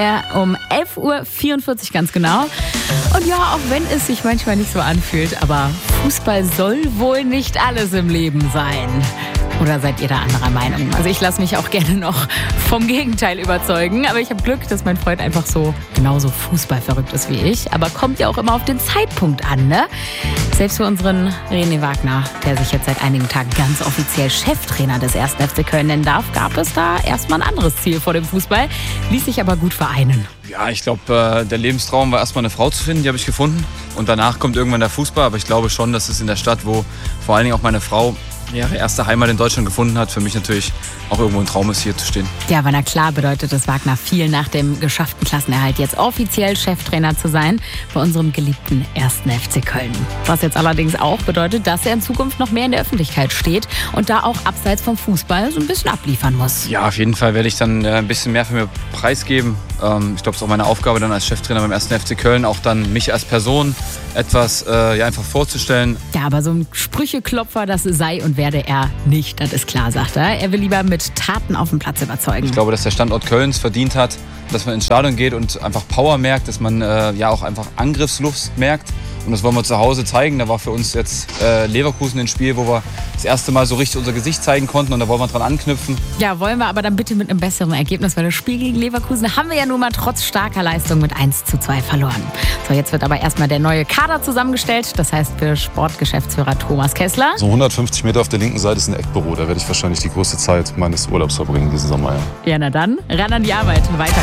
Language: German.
Um 11.44 Uhr ganz genau. Und ja, auch wenn es sich manchmal nicht so anfühlt, aber Fußball soll wohl nicht alles im Leben sein. Oder seid ihr da anderer Meinung? Also ich lasse mich auch gerne noch vom Gegenteil überzeugen. Aber ich habe Glück, dass mein Freund einfach so genauso fußballverrückt ist wie ich. Aber kommt ja auch immer auf den Zeitpunkt an, ne? Selbst für unseren René Wagner, der sich jetzt seit einigen Tagen ganz offiziell Cheftrainer des 1. FC Köln nennen darf, gab es da erstmal ein anderes Ziel vor dem Fußball. Ließ sich aber gut vereinen. Ja, ich glaube, der Lebenstraum war erstmal eine Frau zu finden, die habe ich gefunden. Und danach kommt irgendwann der Fußball. Aber ich glaube schon, dass es in der Stadt, wo vor allen Dingen auch meine Frau ihre erste Heimat in Deutschland gefunden hat, für mich natürlich auch irgendwo ein Traum ist, hier zu stehen. Ja, aber na klar bedeutet es Wagner viel, nach dem geschafften Klassenerhalt jetzt offiziell Cheftrainer zu sein bei unserem geliebten 1. FC Köln. Was jetzt allerdings auch bedeutet, dass er in Zukunft noch mehr in der Öffentlichkeit steht und da auch abseits vom Fußball so ein bisschen abliefern muss. Ja, auf jeden Fall werde ich dann ein bisschen mehr für mir preisgeben. Ich glaube, es ist auch meine Aufgabe dann als Cheftrainer beim 1. FC Köln, auch dann mich als Person etwas einfach vorzustellen. Ja, aber so ein Sprücheklopfer, das sei und werde er nicht, das ist klar, sagt er. Er will lieber mit Taten auf dem Platz überzeugen. Ich glaube, dass der Standort Kölns verdient hat, dass man ins Stadion geht und einfach Power merkt, dass man auch einfach Angriffslust merkt. Und das wollen wir zu Hause zeigen. Da war für uns jetzt Leverkusen ein Spiel, wo wir das erste Mal so richtig unser Gesicht zeigen konnten. Und da wollen wir dran anknüpfen. Ja, wollen wir aber dann bitte mit einem besseren Ergebnis, weil das Spiel gegen Leverkusen haben wir ja nun mal trotz starker Leistung mit 1:2 verloren. So, jetzt wird aber erstmal der neue Kader zusammengestellt. Das heißt für Sportgeschäftsführer Thomas Kessler. So 150 Meter auf der linken Seite ist ein Eckbüro. Da werde ich wahrscheinlich die größte Zeit meines Urlaubs verbringen diesen Sommer. Ja, na dann, ran an die Arbeit. Weiter